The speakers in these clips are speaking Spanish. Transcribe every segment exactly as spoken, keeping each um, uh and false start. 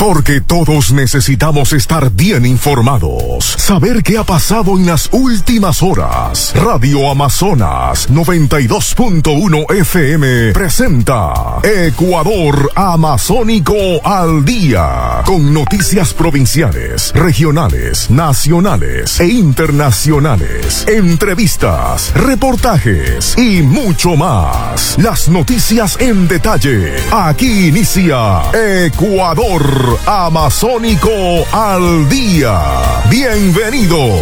Porque todos necesitamos estar bien informados. Saber qué ha pasado en las últimas horas. Radio Amazonas noventa y dos punto uno F M presenta Ecuador Amazónico al Día. Con noticias provinciales, regionales, nacionales e internacionales. Entrevistas, reportajes y mucho más. Las noticias en detalle. Aquí inicia Ecuador Amazónico al Día. Bienvenidos.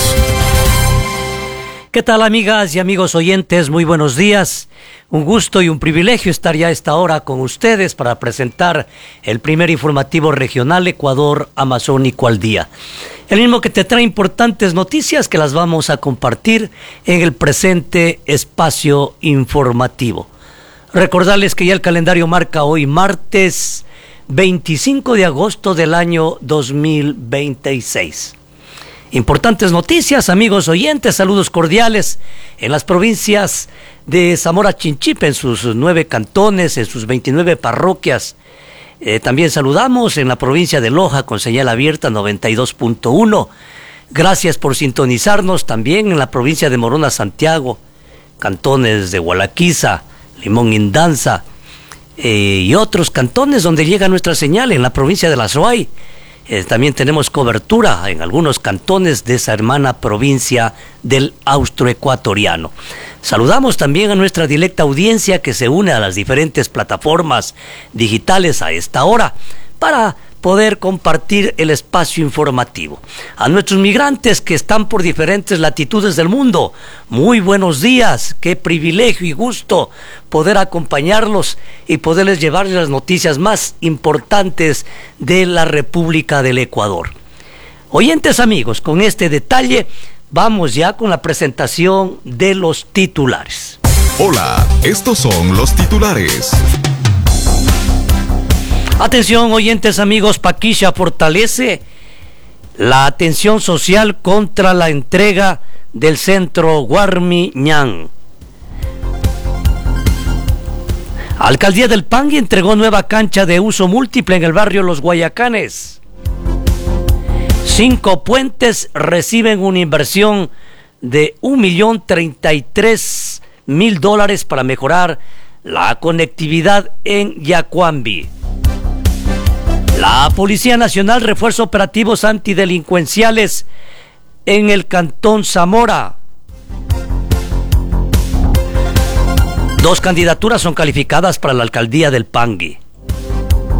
¿Qué tal, amigas y amigos oyentes? Muy buenos días. Un gusto y un privilegio estar ya a esta hora con ustedes para presentar el primer informativo regional Ecuador Amazónico al Día. El mismo que te trae importantes noticias que las vamos a compartir en el presente espacio informativo. Recordarles que ya el calendario marca hoy martes veinticinco de agosto del año dos mil veintiséis. Importantes noticias, amigos oyentes, saludos cordiales en las provincias de Zamora Chinchipe, en sus nueve cantones, en sus veintinueve parroquias. Eh, también saludamos en la provincia de Loja con señal abierta noventa y dos punto uno. Gracias por sintonizarnos también en la provincia de Morona Santiago, cantones de Hualaquiza, Limón Indanza, Eh, y otros cantones donde llega nuestra señal en la provincia de La Azuay. Eh, también tenemos cobertura en algunos cantones de esa hermana provincia del austroecuatoriano. Saludamos también a nuestra directa audiencia que se une a las diferentes plataformas digitales a esta hora para poder compartir el espacio informativo. A nuestros migrantes que están por diferentes latitudes del mundo, muy buenos días, qué privilegio y gusto poder acompañarlos y poderles llevarles las noticias más importantes de la República del Ecuador. Oyentes amigos, con este detalle vamos ya con la presentación de los titulares. Hola, estos son los titulares. Atención, oyentes amigos, Paquisha fortalece la atención social contra la entrega del centro Guarmi Ñan. Alcaldía del Pangui entregó nueva cancha de uso múltiple en el barrio Los Guayacanes. Cinco puentes reciben una inversión de un millón treinta y tres mil dólares para mejorar la conectividad en Yacuambi. La Policía Nacional refuerza operativos antidelincuenciales en el Cantón Zamora. Dos candidaturas son calificadas para la alcaldía del Pangui.